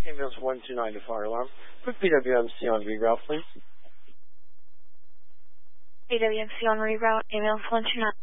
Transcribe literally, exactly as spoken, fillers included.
Ambulance one two nine to fire alarm. Quick P W M C on reroute, please. P W M C on reroute, ambulance one two nine.